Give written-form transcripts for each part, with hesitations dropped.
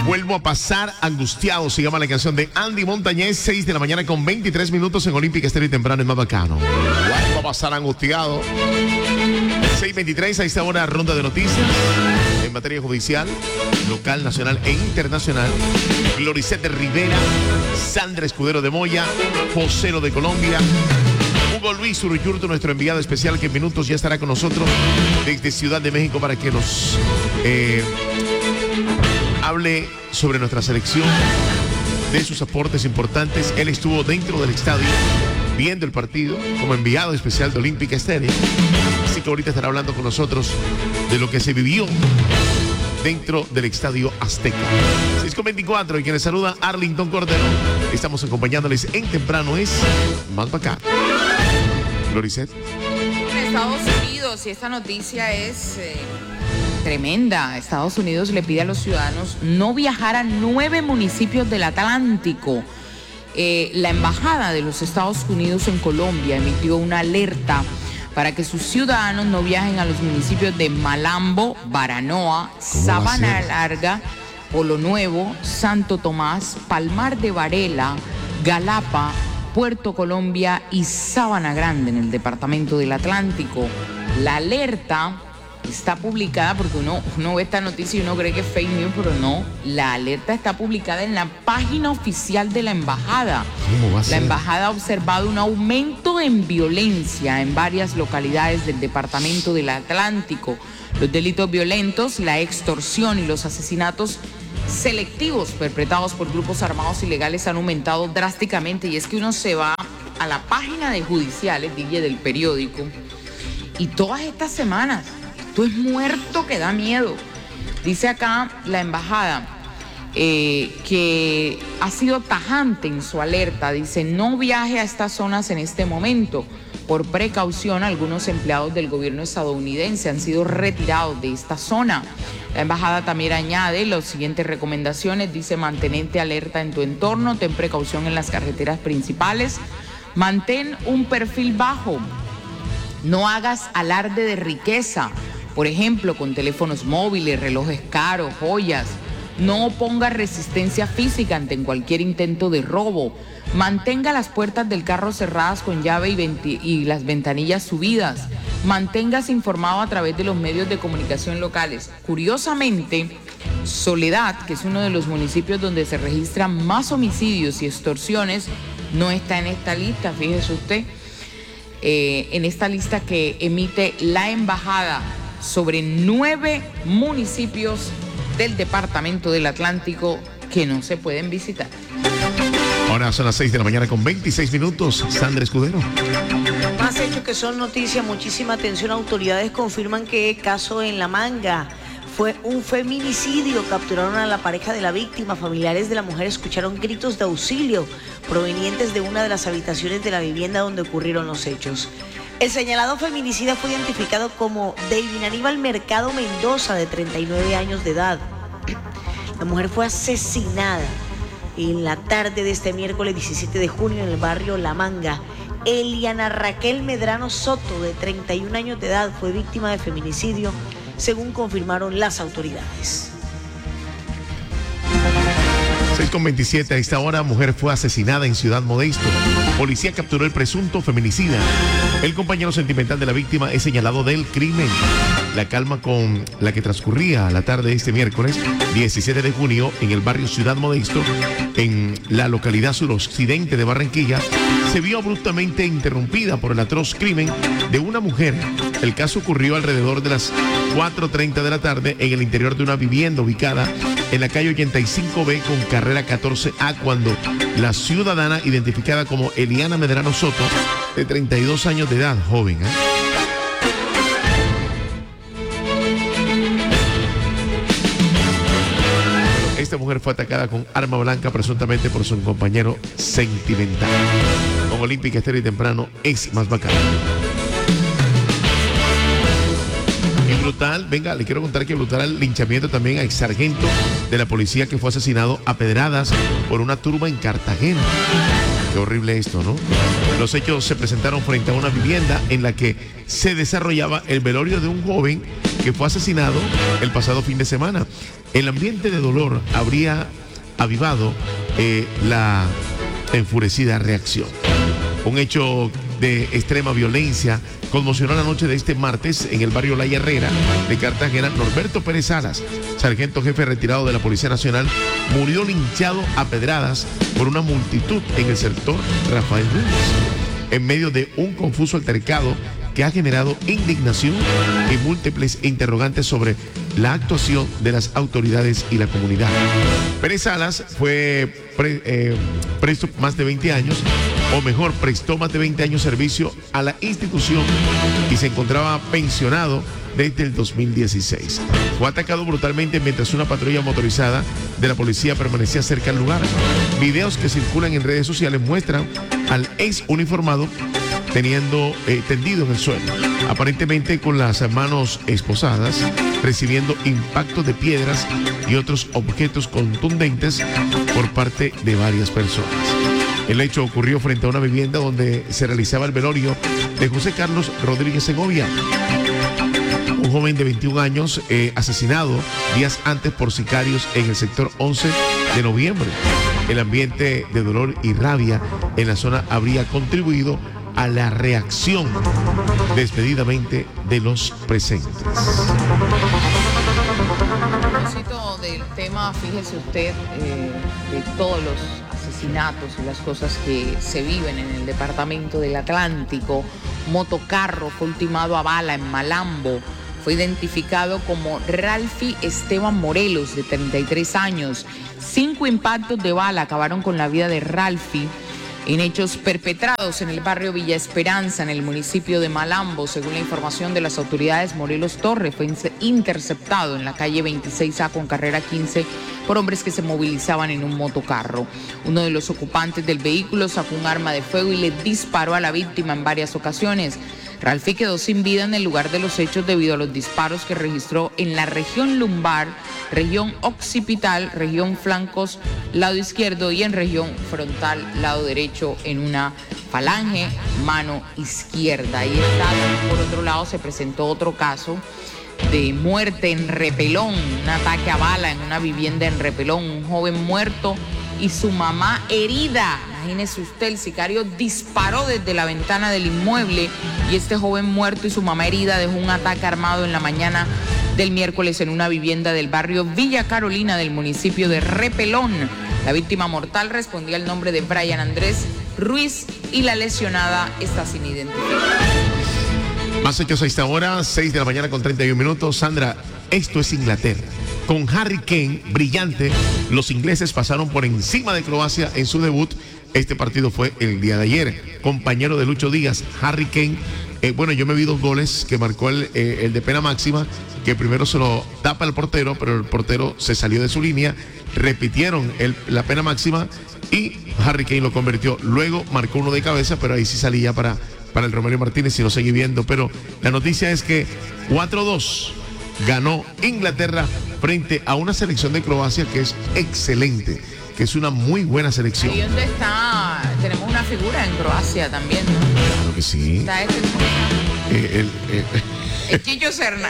Vuelvo a pasar angustiado, se llama la canción de Andy Montañez, 6 de la mañana con 23 minutos en Olímpica Estéreo y temprano, es más bacano. Vuelvo a pasar angustiado. 6:23, a esta hora ronda de noticias en materia judicial, local, nacional e internacional. Gloricet de Rivera, Sandra Escudero de Moya, Joselo de Colombia, Hugo Luis Uruyurto, nuestro enviado especial, que en minutos ya estará con nosotros desde Ciudad de México para que nos hable sobre nuestra selección, de sus aportes importantes. Él estuvo dentro del estadio viendo el partido como enviado especial de Olímpica Estéreo. Así que ahorita estará hablando con nosotros de lo que se vivió dentro del Estadio Azteca. 6:24, y quien les saluda, Arlington Cordero. Estamos acompañándoles en temprano, es más bacán. Gloricet. En Estados Unidos, y esta noticia es tremenda. Estados Unidos le pide a los ciudadanos no viajar a 9 municipios del Atlántico. La Embajada de los Estados Unidos en Colombia emitió una alerta para que sus ciudadanos no viajen a los municipios de Malambo, Baranoa, Sabana Larga, Polo Nuevo, Santo Tomás, Palmar de Varela, Galapa, Puerto Colombia y Sabana Grande en el departamento del Atlántico. La alerta está publicada, porque uno ve esta noticia y uno cree que es fake news, pero no. La alerta está publicada en la página oficial de la embajada. ¿Cómo va a ser? La embajada ha observado un aumento en violencia en varias localidades del departamento del Atlántico. Los delitos violentos, la extorsión y los asesinatos selectivos perpetrados por grupos armados ilegales han aumentado drásticamente. Y es que uno se va a la página de judiciales, del periódico, y todas estas semanas esto es muerto que da miedo. Dice acá la embajada que ha sido tajante en su alerta. Dice: no viaje a estas zonas en este momento. Por precaución, algunos empleados del gobierno estadounidense han sido retirados de esta zona. La embajada también añade las siguientes recomendaciones. Dice: mantente alerta en tu entorno, ten precaución en las carreteras principales, mantén un perfil bajo, no hagas alarde de riqueza, por ejemplo, con teléfonos móviles, relojes caros, joyas. No oponga resistencia física ante cualquier intento de robo. Mantenga las puertas del carro cerradas con llave y las ventanillas subidas. Manténgase informado a través de los medios de comunicación locales. Curiosamente, Soledad, que es uno de los municipios donde se registran más homicidios y extorsiones, no está en esta lista, fíjese usted. En esta lista que emite la embajada sobre 9 municipios del departamento del Atlántico que no se pueden visitar. Ahora son las 6 de la mañana con 26 minutos. Sandra Escudero. Más hechos que son noticia, muchísima atención. Autoridades confirman que caso en La Manga fue un feminicidio. Capturaron a la pareja de la víctima. Familiares de la mujer escucharon gritos de auxilio provenientes de una de las habitaciones de la vivienda donde ocurrieron los hechos. El señalado feminicida fue identificado como David Aníbal Mercado Mendoza, de 39 años de edad. La mujer fue asesinada en la tarde de este miércoles 17 de junio en el barrio La Manga. Eliana Raquel Medrano Soto, de 31 años de edad, fue víctima de feminicidio, según confirmaron las autoridades. 6:27, a esta hora, mujer fue asesinada en Ciudad Modesto. Policía capturó el presunto feminicida. El compañero sentimental de la víctima es señalado del crimen. La calma con la que transcurría la tarde de este miércoles 17 de junio en el barrio Ciudad Modesto, en la localidad suroccidente de Barranquilla, se vio abruptamente interrumpida por el atroz crimen de una mujer. El caso ocurrió alrededor de las 4:30 de la tarde en el interior de una vivienda ubicada en la calle 85B con carrera 14A, cuando la ciudadana, identificada como Eliana Medrano Soto, de 32 años de edad, joven, Esta mujer fue atacada con arma blanca, presuntamente por su compañero sentimental. Con Olímpica Estéreo y temprano, es más bacán. Y brutal, venga, le quiero contar que brutal el linchamiento también a exsargento de la policía que fue asesinado a pedradas por una turba en Cartagena. Qué horrible esto, ¿no? Los hechos se presentaron frente a una vivienda en la que se desarrollaba el velorio de un joven que fue asesinado el pasado fin de semana. El ambiente de dolor habría avivado la enfurecida reacción. Un hecho de extrema violencia conmocionó la noche de este martes en el barrio La Herrera de Cartagena. Norberto Pérez Salas, sargento jefe retirado de la Policía Nacional, murió linchado a pedradas por una multitud en el sector Rafael Núñez, en medio de un confuso altercado que ha generado indignación y múltiples interrogantes sobre la actuación de las autoridades y la comunidad. Pérez Salas prestó más de 20 años, o mejor, prestó más de 20 años servicio a la institución y se encontraba pensionado desde el 2016. Fue atacado brutalmente mientras una patrulla motorizada de la policía permanecía cerca del lugar. Videos que circulan en redes sociales muestran al ex uniformado tendido en el suelo, aparentemente con las manos esposadas, recibiendo impactos de piedras y otros objetos contundentes por parte de varias personas. El hecho ocurrió frente a una vivienda donde se realizaba el velorio de José Carlos Rodríguez Segovia, un joven de 21 años asesinado días antes por sicarios en el sector 11 de noviembre. El ambiente de dolor y rabia en la zona habría contribuido a la reacción despedidamente de los presentes. A propósito del tema, fíjese usted, de todos los asesinatos y las cosas que se viven en el departamento del Atlántico. Motocarro fue ultimado a bala en Malambo. Fue identificado como Ralfi Esteban Morelos, de 33 años. 5 impactos de bala acabaron con la vida de Ralfi en hechos perpetrados en el barrio Villa Esperanza, en el municipio de Malambo. Según la información de las autoridades, Morelos Torres fue interceptado en la calle 26A con carrera 15 por hombres que se movilizaban en un motocarro. Uno de los ocupantes del vehículo sacó un arma de fuego y le disparó a la víctima en varias ocasiones. Ralfi quedó sin vida en el lugar de los hechos debido a los disparos que registró en la región lumbar, región occipital, región flancos, lado izquierdo, y en región frontal, lado derecho, en una falange, mano izquierda. Ahí está. Por otro lado, se presentó otro caso de muerte en Repelón, un ataque a bala en una vivienda en Repelón, un joven muerto y su mamá herida. Imagínese usted, el sicario disparó desde la ventana del inmueble y este joven muerto y su mamá herida dejó un ataque armado en la mañana del miércoles en una vivienda del barrio Villa Carolina del municipio de Repelón. La víctima mortal respondía al nombre de Brian Andrés Ruiz y la lesionada está sin identificar. Más hechos a esta hora, 6 de la mañana con 31 minutos. Sandra, esto es Inglaterra. Con Harry Kane brillante, los ingleses pasaron por encima de Croacia en su debut. Este partido fue el día de ayer. Compañero de Lucho Díaz, Harry Kane. Bueno, yo me vi 2 goles que marcó el de pena máxima, que primero se lo tapa el portero, pero el portero se salió de su línea. Repitieron la pena máxima y Harry Kane lo convirtió. Luego marcó uno de cabeza, pero ahí sí salía para el Romario Martínez y lo seguí viendo. Pero la noticia es que 4-2 ganó Inglaterra frente a una selección de Croacia que es excelente, que es una muy buena selección. ¿Y dónde está? Tenemos una figura en Croacia también, ¿no? Claro que sí. Está el Chicho Serna.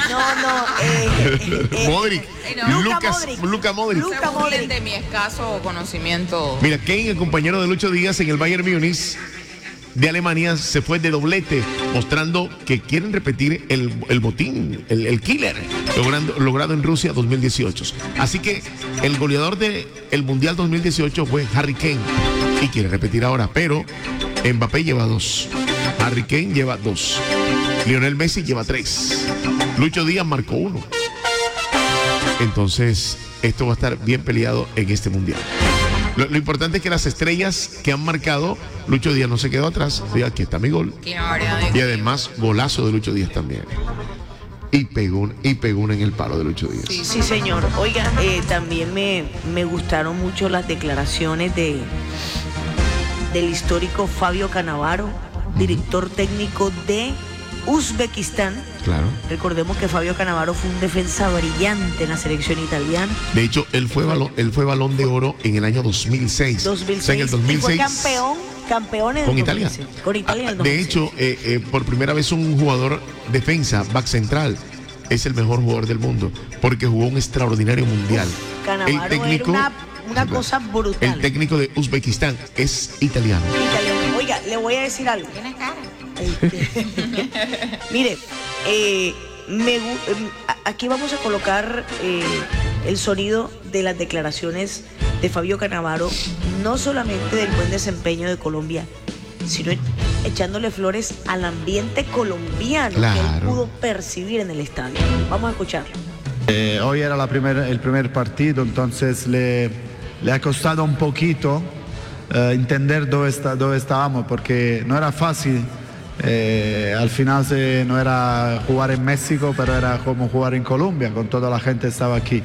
Modric. Luka Modric. Luka Modric. De mi escaso conocimiento. Mira, Kane, el compañero de Lucho Díaz en el Bayern Múnich de Alemania, se fue de doblete, mostrando que quieren repetir el botín, el killer, logrado en Rusia 2018. Así que el goleador del Mundial 2018 fue Harry Kane y quiere repetir ahora, pero Mbappé lleva 2, Harry Kane lleva 2, Lionel Messi lleva 3, Lucho Díaz marcó 1. Entonces, esto va a estar bien peleado en este Mundial. Lo importante es que las estrellas que han marcado, Lucho Díaz no se quedó atrás. Sí, aquí está mi gol. Y además, golazo de Lucho Díaz también. Y pegó una en el palo de Lucho Díaz. Sí, señor. Oiga, también me gustaron mucho las declaraciones del histórico Fabio Cannavaro, director técnico de Uzbekistán. Claro. Recordemos que Fabio Cannavaro fue un defensa brillante en la selección italiana. De hecho, él fue balón de oro en el año 2006. O sea, en el 2006 fue campeón en con el Italia. 2006. Con Italia en el 2006. De hecho, por primera vez un jugador defensa, back central, es el mejor jugador del mundo, porque jugó un extraordinario mundial. Cannavaro El técnico, era una cosa brutal. el técnico de Uzbekistán es italiano. Oiga, le voy a decir algo. Tiene cara. Mire, aquí vamos a colocar el sonido de las declaraciones de Fabio Cannavaro, no solamente del buen desempeño de Colombia, sino echándole flores al ambiente colombiano que él pudo percibir en el estadio. Vamos a escucharlo. Hoy era el primer partido, entonces le ha costado un poquito entender dónde estábamos, porque no era fácil. Al final no era jugar en México, pero era como jugar en Colombia, con toda la gente que estaba aquí.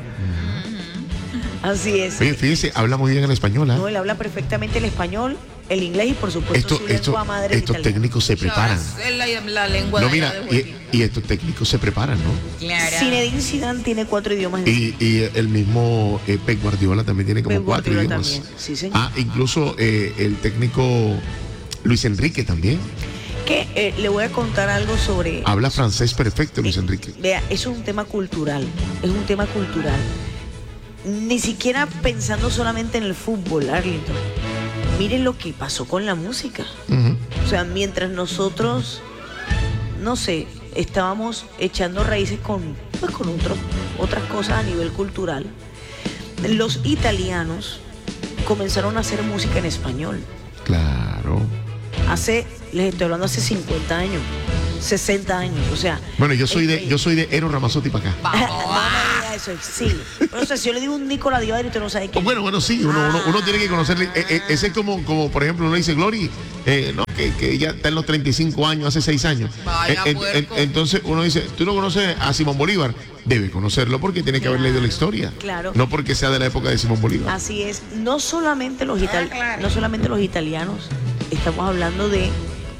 Así es. Oye, fíjese, habla muy bien el español, ¿eh? No, él habla perfectamente el español, el inglés y por supuesto su lengua madre. Estos técnicos se preparan. Es la lengua No, de mira, allá de y estos técnicos se preparan, ¿no? Claro. Zinedine Zidane tiene 4 idiomas. Y el mismo Pep Guardiola también tiene como Pep 4 Guardiola idiomas. también, sí, señor. Incluso el técnico Luis Enrique también. Que le voy a contar algo sobre... Habla francés perfecto, Luis Enrique. Vea, es un tema cultural, es un tema cultural. Ni siquiera pensando solamente en el fútbol, Arlington. Miren lo que pasó con la música. O sea, mientras nosotros, no sé, estábamos echando raíces con otras cosas a nivel cultural, los italianos comenzaron a hacer música en español. Claro. Les estoy hablando hace 50 años, 60 años, o sea... Bueno, yo soy de Eros Ramazzotti para acá. No me diga eso, sí. Pero, o sea, si yo le digo un Nicola Divari, usted no sabe quién. Bueno, sí, uno tiene que conocerle. Ese es como, por ejemplo, uno dice, Glory, no, que ya está en los 35 años, hace 6 años. Entonces uno dice, ¿tú no conoces a Simón Bolívar? Debe conocerlo porque tiene que haber leído la historia. Claro. No porque sea de la época de Simón Bolívar. Así es. No solamente los italianos, estamos hablando de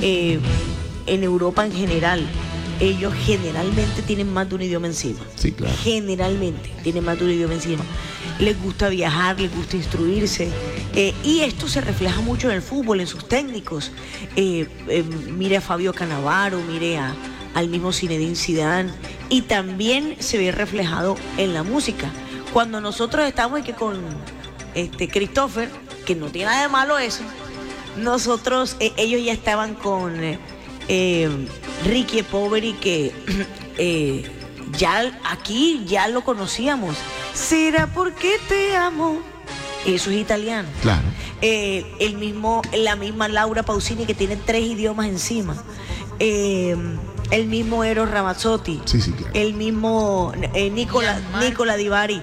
en Europa en general. Ellos generalmente tienen más de un idioma encima. Sí, claro. Generalmente tienen más de un idioma encima. Les gusta viajar, les gusta instruirse. Y esto se refleja mucho en el fútbol, en sus técnicos. Mire a Fabio Cannavaro, mire al mismo Zinedine Zidane. Y también se ve reflejado en la música. Cuando nosotros estamos aquí con Christopher, que no tiene nada de malo eso, nosotros, ellos ya estaban con Ricky Poveri, que ya lo conocíamos. ¿Será porque te amo? Eso es italiano. Claro. La misma Laura Pausini, que tiene 3 idiomas encima. El mismo Eros Ramazzotti. Sí, claro. El mismo Nicola Divari.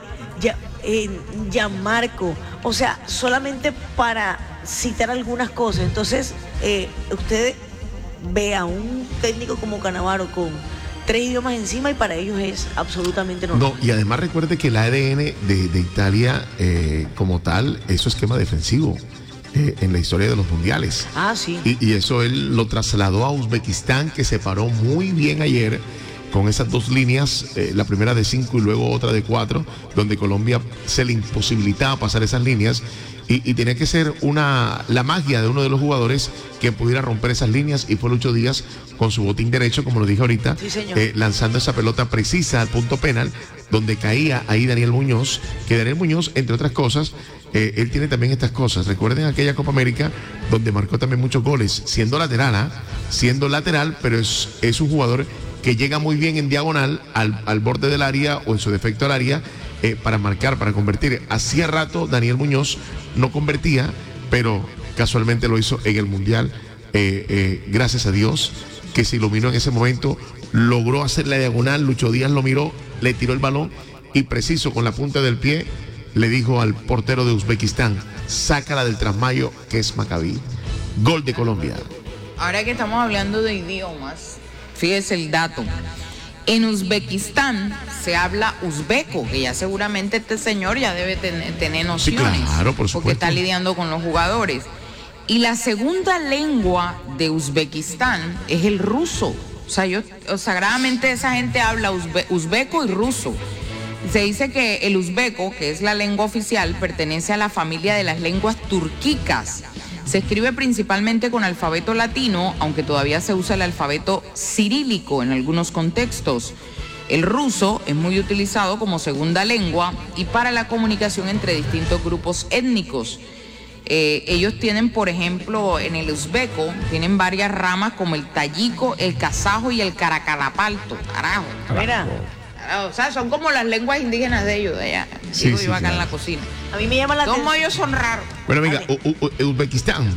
Gianmarco. O sea, solamente para citar algunas cosas. Entonces, usted ve a un técnico como Cannavaro con 3 idiomas encima y para ellos es absolutamente normal. No, y además recuerde que el ADN de Italia como tal es su esquema defensivo en la historia de los mundiales. Sí. Y eso él lo trasladó a Uzbekistán, que se paró muy bien ayer con esas 2 líneas, la primera de 5 y luego otra de 4, donde Colombia se le imposibilitaba pasar esas líneas. Y tenía que ser la magia de uno de los jugadores que pudiera romper esas líneas, y fue Lucho Díaz con su botín derecho, como lo dije ahorita, sí, lanzando esa pelota precisa al punto penal, donde caía ahí Daniel Muñoz, que Daniel Muñoz, entre otras cosas, él tiene también estas cosas. Recuerden aquella Copa América donde marcó también muchos goles, siendo lateral, pero es un jugador que llega muy bien en diagonal al borde del área o en su defecto al área, para marcar, para convertir. Hacía rato Daniel Muñoz no convertía, pero casualmente lo hizo en el Mundial. Gracias a Dios que se iluminó en ese momento, logró hacer la diagonal. Lucho Díaz lo miró, le tiró el balón y preciso con la punta del pie le dijo al portero de Uzbekistán, sácala del trasmayo, que es Maccabi. Gol de Colombia. Ahora que estamos hablando de idiomas, fíjese el dato. En Uzbekistán se habla uzbeco, que ya seguramente este señor ya debe tener nociones. Sí, claro, por supuesto. Porque está lidiando con los jugadores. Y la segunda lengua de Uzbekistán es el ruso. O sea, sagradamente esa gente habla uzbeco y ruso. Se dice que el uzbeco, que es la lengua oficial, pertenece a la familia de las lenguas turquicas. Se escribe principalmente con alfabeto latino, aunque todavía se usa el alfabeto cirílico en algunos contextos. El ruso es muy utilizado como segunda lengua y para la comunicación entre distintos grupos étnicos. Ellos tienen, por ejemplo, en el uzbeco, tienen varias ramas como el tayico, el kazajo y el caracalapalto. Carajo. Mira. O sea, son como las lenguas indígenas de ellos, de allá. Sí, Digo sí, yo acá claro. en la cocina. A mí me llama la Todos atención. ellos son raros. Bueno, venga, Uzbekistán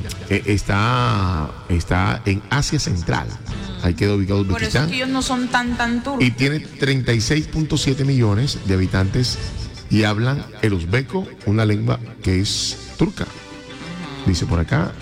está en Asia Central. Ahí queda ubicado Por eso es Uzbekistán. que ellos no son tan turcos. Y tiene 36.7 millones de habitantes y hablan el uzbeco, una lengua que es turca. Dice por acá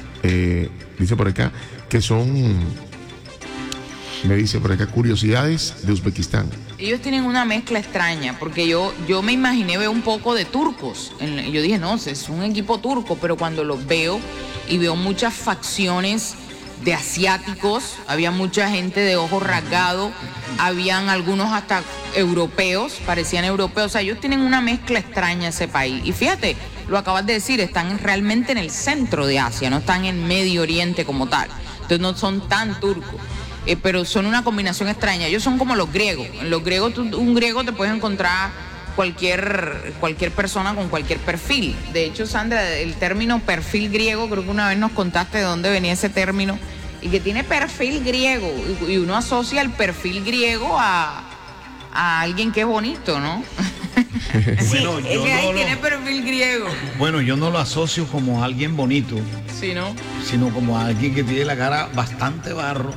que son, me dice por acá, curiosidades de Uzbekistán. Ellos tienen una mezcla extraña, porque yo me imaginé ver un poco de turcos. Yo dije, no, es un equipo turco, pero cuando los veo y veo muchas facciones de asiáticos, había mucha gente de ojos rasgados, habían algunos hasta europeos, parecían europeos. O sea, ellos tienen una mezcla extraña ese país. Y fíjate, lo acabas de decir, están realmente en el centro de Asia, no están en Medio Oriente como tal. Entonces no son tan turcos. Pero son una combinación extraña. Ellos son como los griegos. En los griegos, un griego te puedes encontrar cualquier persona con cualquier perfil. De hecho, Sandra, el término perfil griego, creo que una vez nos contaste de dónde venía ese término, y que tiene perfil griego, y uno asocia el perfil griego a alguien que es bonito, ¿no? Bueno, Es que ahí tiene perfil griego. Bueno, yo no lo asocio como alguien bonito, Sí, ¿no? sino como alguien que tiene la cara bastante barro,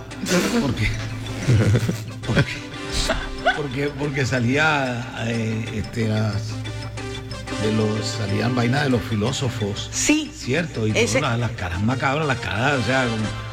porque salía salían vainas de los filósofos, Sí. cierto, y Ese- todas las caras macabras, las caras, o sea,